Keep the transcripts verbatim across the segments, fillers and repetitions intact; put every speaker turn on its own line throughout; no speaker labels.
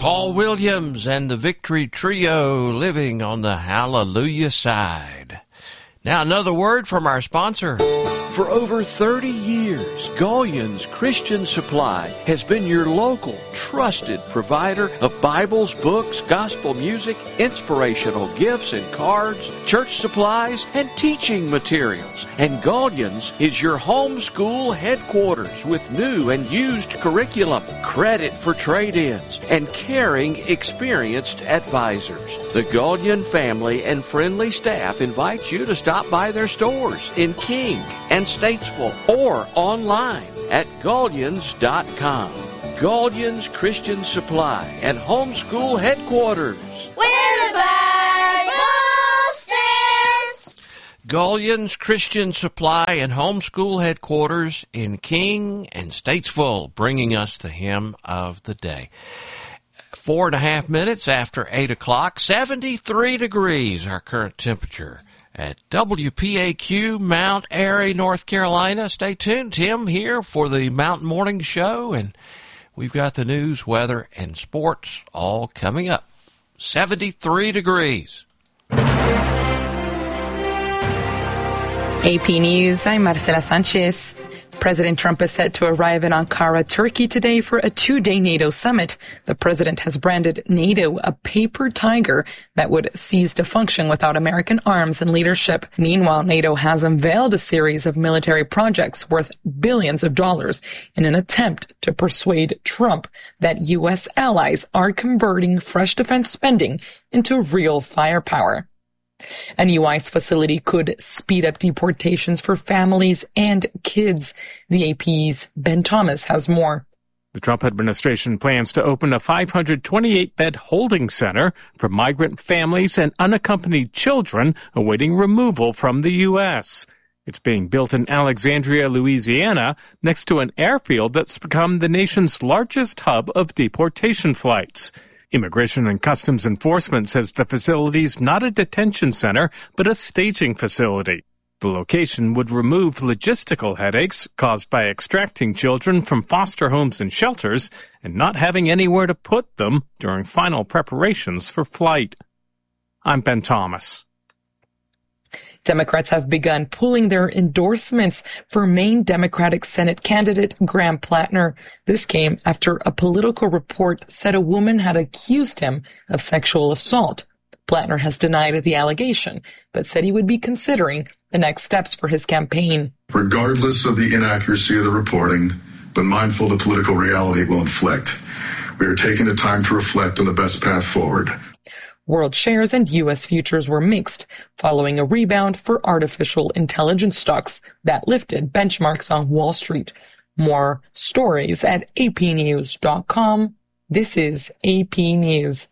Paul Williams and the Victory Trio, Living on the Hallelujah Side. Now another word from our sponsor.
For over thirty years, Gullions Christian Supply has been your local, trusted provider of Bibles, books, gospel music, inspirational gifts and cards, church supplies, and teaching materials. And Gullions is your homeschool headquarters with new and used curriculum, credit for trade-ins, and caring, experienced advisors. The Gullion family and friendly staff invite you to stop by their stores in King and Statesville or online at Gullions dot com. Gullions Christian Supply and Homeschool Headquarters.
Where the Bible stands.
Gullions Christian Supply and Homeschool Headquarters in King and Statesville, bringing us the hymn of the day. Four and a half minutes after eight o'clock, seventy-three degrees, our current temperature at W P A Q, Mount Airy, North Carolina. Stay tuned. Tim here for the Mountain Morning Show, and we've got the news, weather, and sports all coming up. seventy-three degrees.
A P News, I'm Marcela Sanchez. President Trump is set to arrive in Ankara, Turkey today for a two-day NATO summit. The president has branded NATO a paper tiger that would cease to function without American arms and leadership. Meanwhile, NATO has unveiled a series of military projects worth billions of dollars in an attempt to persuade Trump that U S allies are converting fresh defense spending into real firepower. A new ICE facility could speed up deportations for families and kids. The A P's Ben Thomas has more.
The Trump administration plans to open a five hundred twenty-eight bed holding center for migrant families and unaccompanied children awaiting removal from the U S. It's being built in Alexandria, Louisiana, next to an airfield that's become the nation's largest hub of deportation flights. Immigration and Customs Enforcement says the facility's not a detention center, but a staging facility. The location would remove logistical headaches caused by extracting children from foster homes and shelters and not having anywhere to put them during final preparations for flight. I'm Ben Thomas.
Democrats have begun pulling their endorsements for Maine Democratic Senate candidate Graham Plattner. This came after a political report said a woman had accused him of sexual assault. Plattner has denied the allegation, but said he would be considering the next steps for his campaign.
Regardless of the inaccuracy of the reporting, but mindful of the political reality it will inflict, we are taking the time to reflect on the best path forward.
World shares and U S futures were mixed, following a rebound for artificial intelligence stocks that lifted benchmarks on Wall Street. More stories at A P news dot com. This is A P News.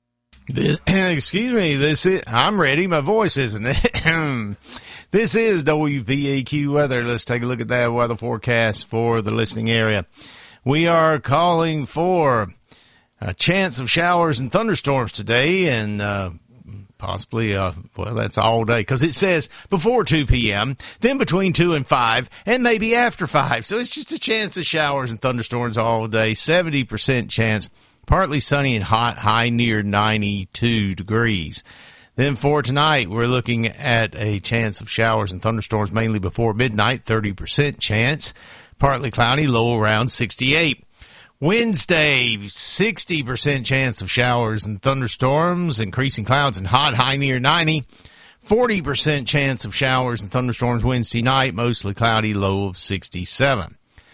This, excuse me, this is, I'm ready. My voice isn't it? This is W P A Q weather. Let's take a look at that weather forecast for the listening area. We are calling for a chance of showers and thunderstorms today, and uh, possibly, uh, well, that's all day, because it says before two p.m., then between two and five, and maybe after five. So it's just a chance of showers and thunderstorms all day, seventy percent chance, partly sunny and hot, high near ninety-two degrees. Then for tonight, we're looking at a chance of showers and thunderstorms mainly before midnight, thirty percent chance, partly cloudy, low around sixty-eight. Wednesday, sixty percent chance of showers and thunderstorms, increasing clouds and hot, high near ninety. forty percent chance of showers and thunderstorms Wednesday night, mostly cloudy, low of sixty-seven.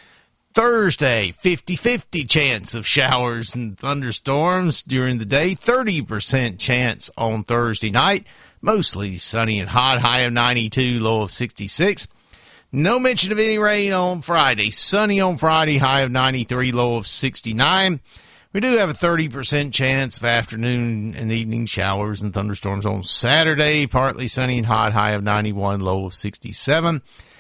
Thursday, fifty-fifty chance of showers and thunderstorms during the day, thirty percent chance on Thursday night, mostly sunny and hot, high of ninety-two, low of sixty-six. No mention of any rain on Friday. Sunny on Friday, high of ninety-three, low of sixty-nine. We do have a thirty percent chance of afternoon and evening showers and thunderstorms on Saturday. Partly sunny and hot, high of ninety-one, low of sixty-seven.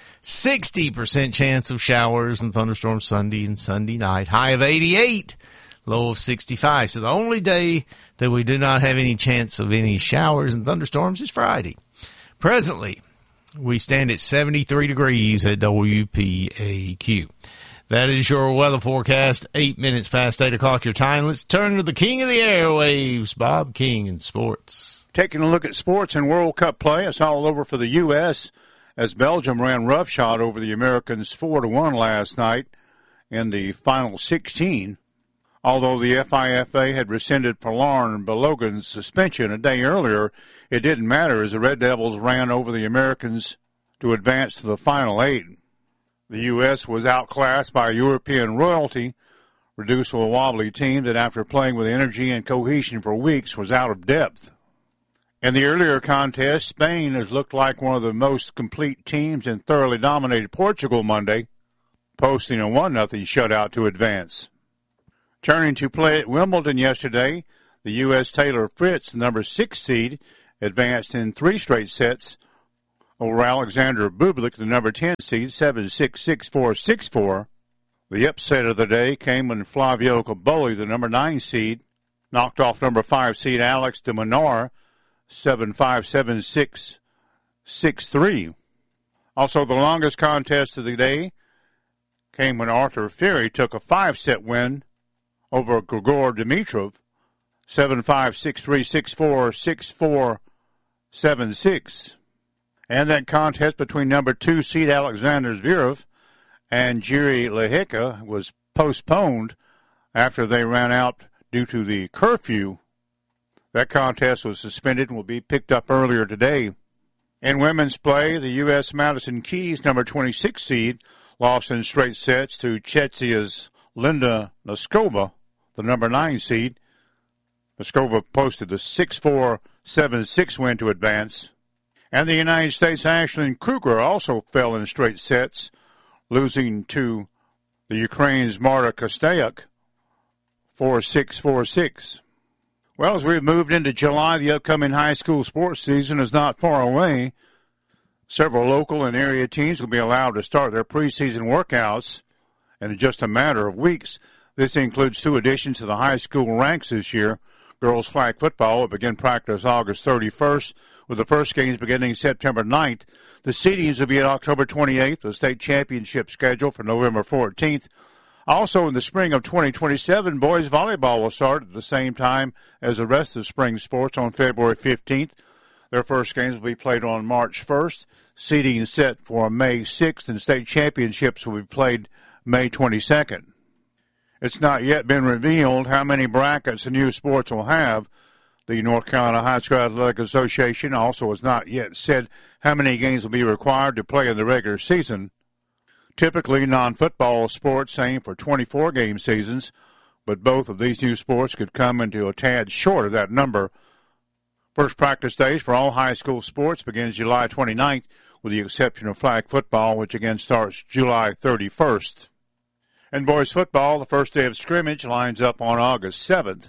sixty percent chance of showers and thunderstorms Sunday and Sunday night, high of eighty-eight, low of sixty-five. So the only day that we do not have any chance of any showers and thunderstorms is Friday. Presently, we stand at seventy-three degrees at W P A Q. That is your weather forecast, eight minutes past eight o'clock your time. Let's turn to the king of the airwaves, Bob King in sports.
Taking a look at sports and World Cup play, it's all over for the U S as Belgium ran roughshod over the Americans four to one last night in the final sixteen. Although the F I F A had rescinded Forlorn Balogun's suspension a day earlier, it didn't matter as the Red Devils ran over the Americans to advance to the final eight. The U S was outclassed by European royalty, reduced to a wobbly team that after playing with energy and cohesion for weeks was out of depth. In the earlier contest, Spain has looked like one of the most complete teams and thoroughly dominated Portugal Monday, posting a one nothing shutout to advance. Turning to play at Wimbledon yesterday, the U S Taylor Fritz, the number six seed, advanced in three straight sets over Alexander Bublik, the number ten seed, seven six, six four, six four. The upset of the day came when Flavio Cobolli, the number nine seed, knocked off number five seed Alex de Minaur, seven five, seven six, six three. Also, the longest contest of the day came when Arthur Fury took a five-set win over Grigor Dimitrov, seven five, six three, six four, six four, seven six. And that contest between number two seed Alexander Zverev and Jiri Lehecka was postponed after they ran out due to the curfew. That contest was suspended and will be picked up earlier today. In women's play, the U S Madison Keys, number twenty-six seed, lost in straight sets to Czechia's Linda Noskova, the number nine seed. Noskova posted the six four, seven six win to advance. And the United States' Ashlyn Kruger also fell in straight sets, losing to the Ukraine's Marta Kostyuk, four six, four six. Well, as we've moved into July, the upcoming high school sports season is not far away. Several local and area teams will be allowed to start their preseason workouts in just a matter of weeks. This includes two additions to the high school ranks this year. Girls flag football will begin practice August thirty-first, with the first games beginning September ninth. The seedings will be at October twenty-eighth, the state championship schedule for November fourteenth. Also in the spring of twenty twenty-seven, boys volleyball will start at the same time as the rest of the spring sports on February fifteenth. Their first games will be played on March first. Seeding set for May sixth, and state championships will be played May twenty-second. It's not yet been revealed how many brackets the new sports will have. The North Carolina High School Athletic Association also has not yet said how many games will be required to play in the regular season. Typically, non-football sports aim for twenty-four game seasons, but both of these new sports could come into a tad short of that number. First practice days for all high school sports begins July twenty-ninth, with the exception of flag football, which again starts July thirty-first. In boys football, the first day of scrimmage lines up on August seventh.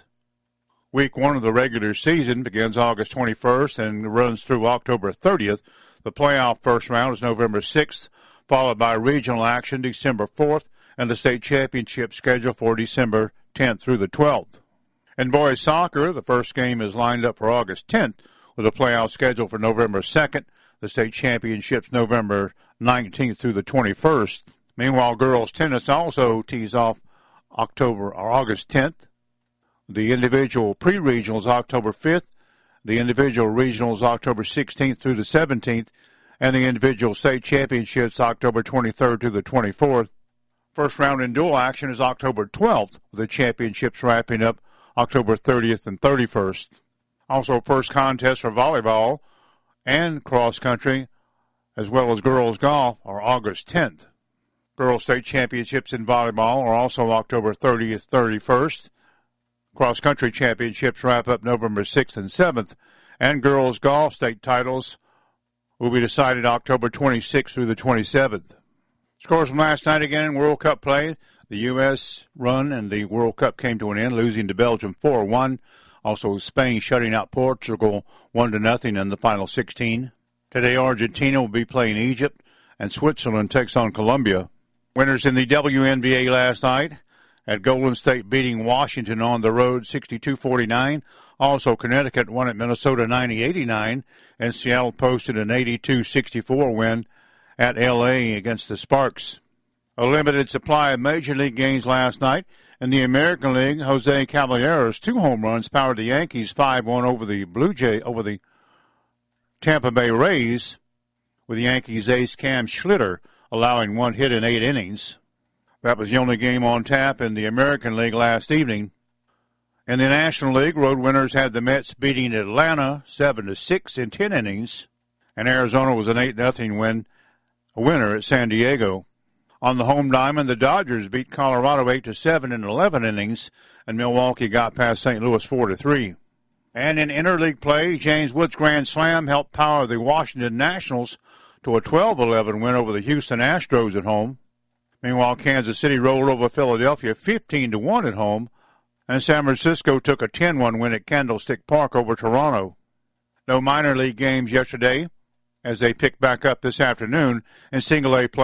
Week one of the regular season begins August twenty-first and runs through October thirtieth. The playoff first round is November sixth, followed by regional action December fourth, and the state championship schedule for December tenth through the twelfth. In boys soccer, the first game is lined up for August tenth, with a playoff schedule for November second. The state championships November nineteenth through the twenty-first. Meanwhile, girls tennis also tees off October or August tenth. The individual pre-regionals October fifth, the individual regionals October sixteenth through the seventeenth, and the individual state championships October twenty-third to the twenty-fourth. First round in dual action is October twelfth, with the championships wrapping up October thirtieth and thirty-first. Also, first contest for volleyball and cross country, as well as girls golf, are August tenth. Girls state championships in volleyball are also October thirtieth, thirty-first. Cross country championships wrap up November sixth and seventh, and girls golf state titles will be decided October twenty-sixth through the twenty-seventh. Scores from last night again in World Cup play. The U S run and the World Cup came to an end, losing to Belgium four one. Also, Spain shutting out Portugal one to nothing in the final sixteen. Today, Argentina will be playing Egypt, and Switzerland takes on Colombia. Winners in the W N B A last night at Golden State beating Washington on the road sixty-two forty-nine. Also, Connecticut won at Minnesota ninety eighty-nine, and Seattle posted an eighty-two sixty-four win at L A against the Sparks. A limited supply of Major League games last night. In the American League, Jose Caballero's two home runs powered the Yankees five one over the Blue Jay over the Tampa Bay Rays, with the Yankees ace Cam Schlitter allowing one hit in eight innings. That was the only game on tap in the American League last evening. In the National League, road winners had the Mets beating Atlanta seven to six in ten innings, and Arizona was an eight nothing win, a winner at San Diego. On the home diamond, the Dodgers beat Colorado eight to seven in eleven innings, and Milwaukee got past Saint Louis four to three. And in interleague play, James Wood's grand slam helped power the Washington Nationals to a twelve eleven win over the Houston Astros at home. Meanwhile, Kansas City rolled over Philadelphia fifteen to one at home, and San Francisco took a ten one win at Candlestick Park over Toronto. No minor league games yesterday, as they pick back up this afternoon in single A play.